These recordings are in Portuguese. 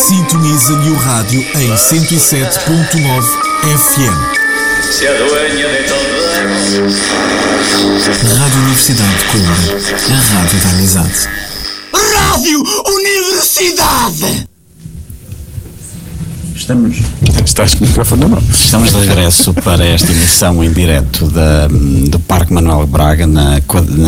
Sintoniza-lhe o rádio em 107.9 FM. Rádio Universidade de Coimbra, a rádio da amizade. Rádio Universidade! Estás com o microfone na mão. Estamos de regresso para esta emissão em direto do Parque Manuel Braga, na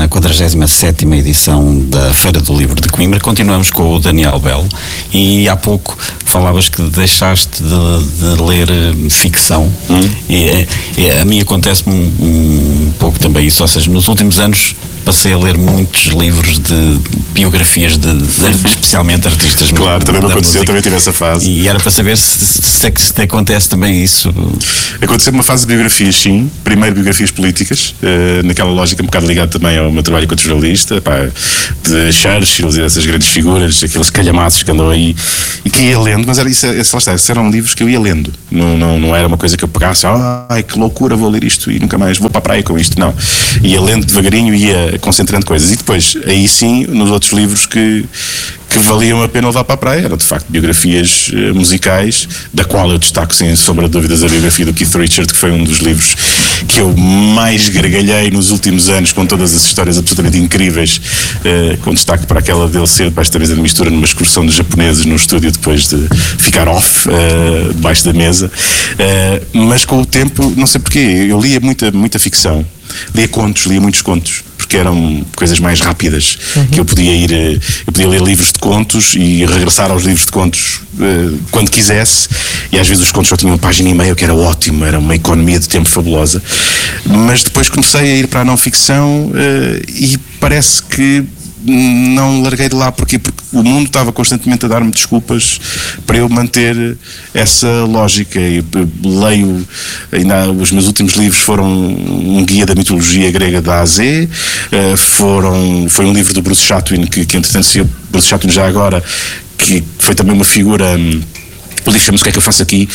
47ª edição da Feira do Livro de Coimbra. Continuamos com o Daniel Belo e há pouco falavas que deixaste de ler ficção e a mim acontece-me um pouco também isso, ou seja, nos últimos anos passei a ler muitos livros de biografias de especialmente artistas. Claro, também me aconteceu, também tive essa fase. E era para saber se te acontece também isso. Aconteceu uma fase de biografias, sim. Primeiro biografias políticas, naquela lógica um bocado ligada também ao meu trabalho enquanto jornalista, de Churchill e dessas grandes figuras, aqueles calhamaços que andam aí e que ia lendo, mas era isso, esses eram livros que eu ia lendo. Não era uma coisa que eu pegasse, ai que loucura, vou ler isto e nunca mais vou para a praia com isto, não. Ia lendo devagarinho, ia concentrando coisas. E depois, aí sim, nos outros livros que valiam a pena levar para a praia, eram de facto biografias musicais, da qual eu destaco sem sombra de dúvidas a biografia do Keith Richards, que foi um dos livros que eu mais gargalhei nos últimos anos, com todas as histórias absolutamente incríveis, com destaque para aquela dele ser esta vez a mistura numa excursão de japoneses no estúdio depois de ficar off debaixo da mesa, mas com o tempo, não sei porquê, eu lia muita ficção. Lia muitos contos, porque eram coisas mais rápidas, que eu podia ler livros de contos e regressar aos livros de contos quando quisesse, e às vezes os contos só tinham uma página e meia, o que era ótimo, era uma economia de tempo fabulosa. Mas depois comecei a ir para a não ficção e parece que não larguei de lá. Porque o mundo estava constantemente a dar-me desculpas para eu manter essa lógica. E leio, ainda os meus últimos livros foram um guia da mitologia grega da A a Z, foi um livro do Bruce Chatwin, que entretanto saiu. Bruce Chatwin já agora, que foi também uma figura. Ele diz-me o que é que eu faço aqui,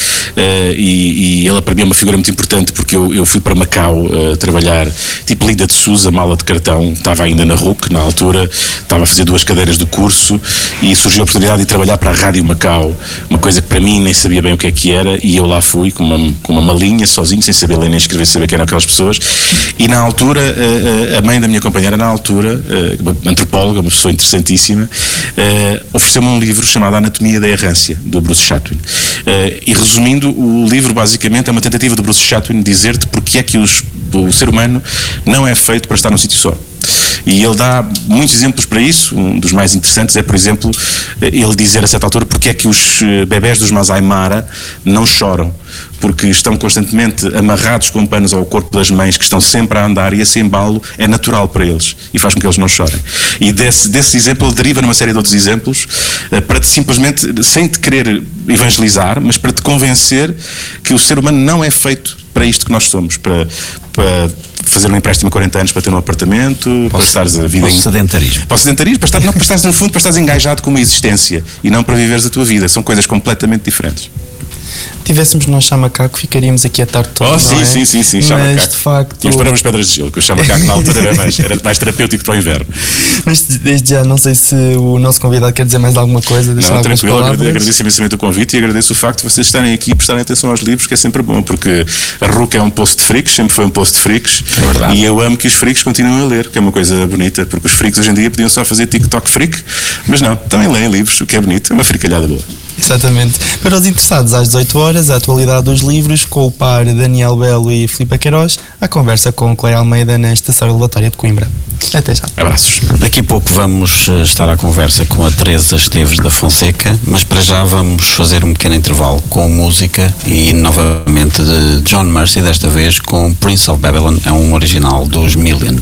e ela para mim é uma figura muito importante, porque eu fui para Macau trabalhar tipo Linda de Sousa, mala de cartão. Estava ainda na RUC na altura, estava a fazer 2 cadeiras do curso e surgiu a oportunidade de trabalhar para a Rádio Macau, uma coisa que para mim nem sabia bem o que é que era, e eu lá fui com uma malinha, sozinho, sem saber ler nem escrever, saber quem eram aquelas pessoas. E na altura a mãe da minha companheira, na altura, uma antropóloga, uma pessoa interessantíssima, ofereceu-me um livro chamado Anatomia da Errância, do Bruce Chatwin. E resumindo, o livro basicamente é uma tentativa do Bruce Chatwin dizer-te porque é que o ser humano não é feito para estar num sítio só. E ele dá muitos exemplos para isso. Um dos mais interessantes é, por exemplo, ele dizer a certa altura porque é que os bebés dos Masai Mara não choram. Porque estão constantemente amarrados com panos ao corpo das mães, que estão sempre a andar, e esse embalo é natural para eles e faz com que eles não chorem. E desse exemplo ele deriva numa série de outros exemplos, para te simplesmente, sem te querer evangelizar, mas para te convencer que o ser humano não é feito para isto que nós somos, para fazer um empréstimo a 40 anos para ter um apartamento, para estares a vida para o sedentarismo. Para o sedentarismo, para estares no fundo, para estares engajado com uma existência e não para viveres a tua vida. São coisas completamente diferentes. Tivéssemos nós chamacaco, ficaríamos aqui a tarde toda. Sim, chamacaco. Mas de facto. Mas para umas pedras de gelo, que o chamacaco na altura era mais terapêutico para o inverno. Mas desde já, não sei se o nosso convidado quer dizer mais alguma coisa. Não, tranquilo, agradeço imensamente o convite e agradeço o facto de vocês estarem aqui e prestarem atenção aos livros, que é sempre bom, porque a RUC é um posto de freaks, sempre foi um posto de freaks, e eu amo que os freaks continuem a ler, que é uma coisa bonita, porque os freaks hoje em dia podiam só fazer TikTok freak, mas não, também leem livros, o que é bonito, é uma fricalhada boa. Exatamente. Para os interessados, às 18 horas, a atualidade dos livros, com o par Daniel Belo e Filipe Queiroz, a conversa com Cleia Almeida na Estação Relatória de Coimbra. Até já. Abraços. Daqui a pouco vamos estar à conversa com a Teresa Esteves da Fonseca, mas para já vamos fazer um pequeno intervalo com música e novamente de John Mercy, desta vez com Prince of Babylon, é um original dos Millions.